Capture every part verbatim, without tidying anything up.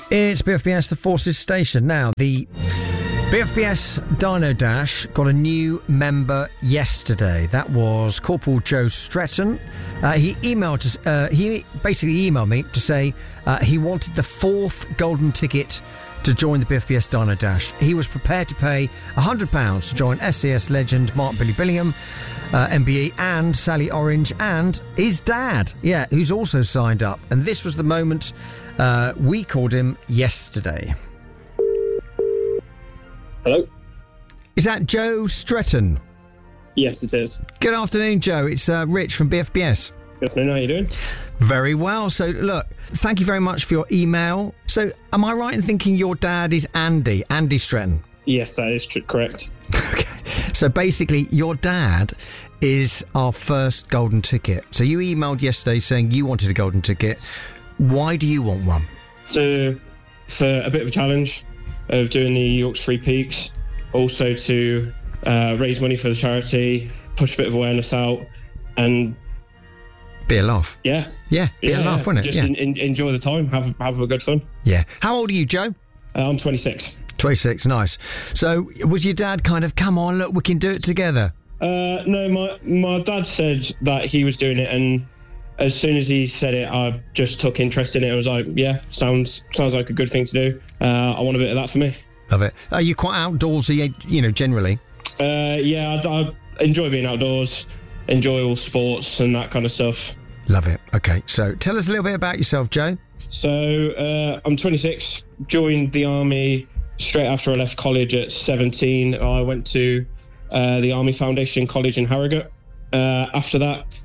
It's B F B S, the Forces Station. Now, the B F B S Dino Dash got a new member yesterday. That was Corporal Joe Stretton. Uh, he emailed us, uh, he basically emailed me to say uh, he wanted the fourth golden ticket to join the B F B S Dino Dash. He was prepared to pay one hundred pounds to join S C S legend Mark Billy Billingham, uh, M B E, and Sally Orange, and his dad, yeah, who's also signed up. And this was the moment uh, we called him yesterday. Hello? Is that Joe Stretton? Yes, it is. Good afternoon, Joe. It's uh, Rich from B F B S. Good afternoon, how are you doing? Very well. So, look, thank you very much for your email. So, am I right in thinking your dad is Andy, Andy Stretton? Yes, that is true, correct. Okay. So, basically, your dad is our first golden ticket. So, you emailed yesterday saying you wanted a golden ticket. Why do you want one? So, for a bit of a challenge of doing the Yorkshire Free Peaks, also to uh, raise money for the charity, push a bit of awareness out, and be a laugh. Yeah. Yeah, be yeah, a laugh, yeah. wouldn't it? Just Yeah. in, in, enjoy the time, have have a good fun. Yeah. How old are you, Joe? Uh, I'm twenty-six. twenty-six, nice. So, was your dad kind of, come on, look, we can do it together? Uh, no, my my dad said that he was doing it, and as soon as he said it, I just took interest in it. I was like, yeah, sounds sounds like a good thing to do. Uh, I want a bit of that for me. Love it. Are you quite outdoorsy, you know, generally? Uh, yeah, I, I enjoy being outdoors, enjoy all sports and that kind of stuff. Love it. Okay, so tell us a little bit about yourself, Joe. So uh, I'm twenty-six, joined the Army straight after I left college at seventeen. I went to uh, the Army Foundation College in Harrogate. Uh, after that,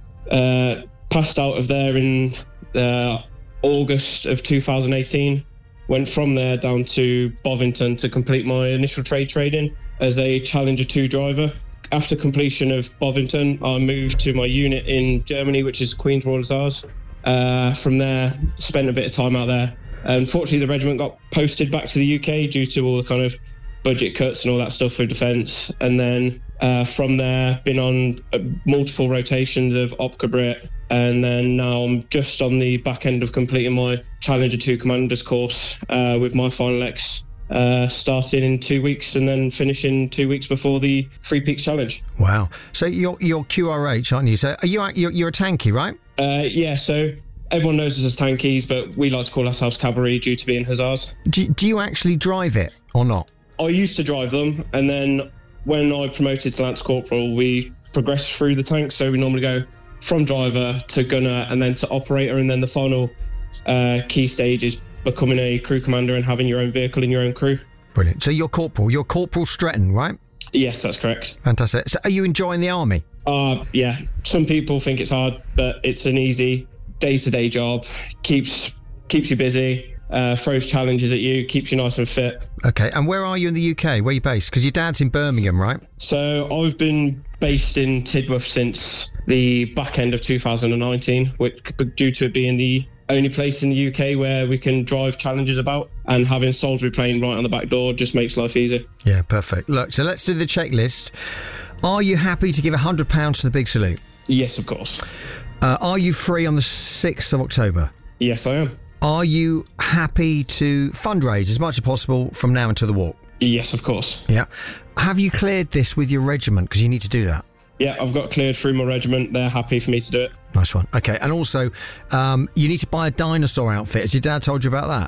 uh, passed out of there in uh, August of two thousand eighteen. Went from there down to Bovington to complete my initial trade training as a Challenger two driver. After completion of Bovington, I moved to my unit in Germany, which is Queen's Royal Hussars. Uh, from there, spent a bit of time out there. Unfortunately, the regiment got posted back to the U K due to all the kind of budget cuts and all that stuff for defence. And then uh, from there, been on uh, multiple rotations of Opca Brit. And then now I'm just on the back end of completing my Challenger two Commanders course uh, with my final X uh, starting in two weeks and then finishing two weeks before the Free Peaks Challenge. Wow. So you're, you're Q R H, aren't you? So are you, you're, you're a tanky, right? Uh, yeah, so everyone knows us as tankies, but we like to call ourselves cavalry due to being hussars. Do, do you actually drive it or not? I used to drive them, and then when I promoted to Lance Corporal, we progressed through the tanks. So we normally go from driver to gunner and then to operator, and then the final uh, key stage is becoming a crew commander and having your own vehicle and your own crew. Brilliant. So you're Corporal. You're Corporal Stretton, right? Yes, that's correct. Fantastic. So are you enjoying the Army? Uh, yeah. Some people think it's hard, but it's an easy day-to-day job. Keeps keeps you busy, uh, throws challenges at you, keeps you nice and fit. Okay. And where are you in the U K? Where are you based? Because your dad's in Birmingham, right? So I've been based in Tidworth since the back end of two thousand nineteen, which, due to it being the only place in the U K where we can drive challenges about, and having Salisbury Plain right on the back door just makes life easier. Yeah, perfect. Look, so let's do the checklist. Are you happy to give one hundred pounds to the big salute? Yes, of course. Uh, are you free on the sixth of October? Yes, I am. Are you happy to fundraise as much as possible from now until the walk? Yes, of course. Yeah. Have you cleared this with your regiment? Because you need to do that. Yeah, I've got cleared through my regiment. They're happy for me to do it. Nice one. Okay, and also, um, you need to buy a dinosaur outfit. Has your dad told you about that?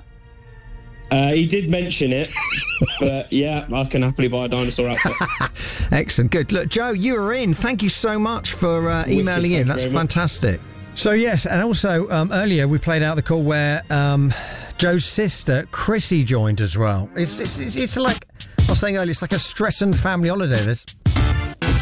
Uh, he did mention it, but yeah, I can happily buy a dinosaur outfit. Excellent, good. Look, Joe, you are in. Thank you so much for uh, emailing in. That's fantastic. So yes, and also um, earlier we played out the call where um, Joe's sister Chrissy joined as well. It's, it's, it's, it's like I was saying earlier, it's like a Stretton family holiday. This.